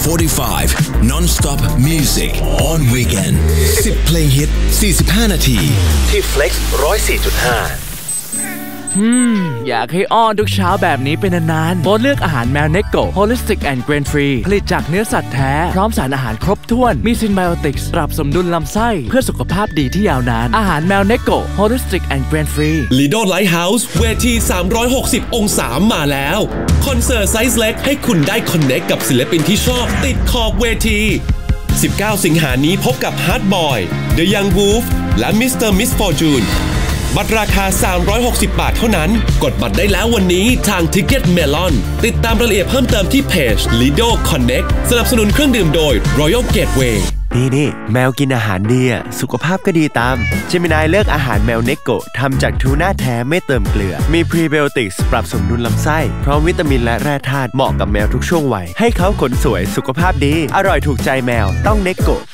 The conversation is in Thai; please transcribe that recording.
45 non-stop music on weekend 10 เพลงฮิต45 นาทีที่ Flex 104.5 อยากให้อ้อนทุกเช้าแบบนี้เป็นนานๆโบเลือกอาหารแมวเนโก Holistic and Grain Free ผลิตจากเนื้อสัตว์แท้พร้อมสารอาหารครบถ้วนมีซินไบโอติกส์ปรับสมดุลลำไส้เพื่อสุขภาพดีที่ยาวนานอาหารแมวเนโก Holistic and Grain Free Lido Lighthouse เวที360องศามาแล้วคอนเสิร์ตไซส์เล็กให้คุณได้คอนเนคกับศิลปินที่ชอบติดขอบเวที19 สิงหานี้พบกับ Hard Boy The Young Wolf และ Mr. Miss Fortuneบัตรราคา360 บาทเท่านั้นกดบัตรได้แล้ววันนี้ทาง Ticket Melon ติดตามรายละเอียดเพิ่มเติมที่เพจ Lido Connect สนับสนุนเครื่องดื่มโดย Royal Gateway นี่แมวกินอาหารดีสุขภาพก็ดีตามเจมินายเลือกอาหารแมวเนโกะทำจากทูน่าแท้ไม่เติมเกลือมีพรีไบโอติกส์ปรับสมดุลลำไส้พร้อมวิตามินและแร่ธาตุเหมาะกับแมวทุกช่วงวัยให้เขาขนสวยสุขภาพดีอร่อยถูกใจแมวต้องเนโกะ